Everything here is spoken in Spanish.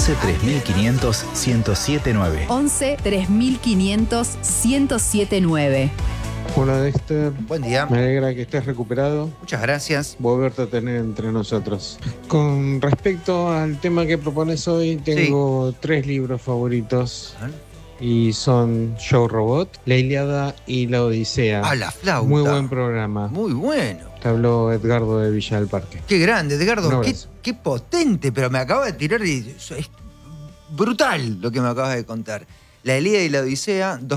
11 3500 1079. 11 3500 1079. Hola Dexter, Buen día. me alegra que estés recuperado. Muchas gracias. Volverte a tener entre nosotros. Con respecto al tema que propones hoy, tengo 3 libros favoritos. Y son Yo Robot, La Ilíada y La Odisea. Ah, la flauta. Muy buen programa. Muy bueno. Te habló Edgardo de Villa del Parque. Qué grande, Edgardo. Un Qué potente, pero me acaba de tirar y es brutal lo que me acabas de contar. La Ilíada y la Odisea,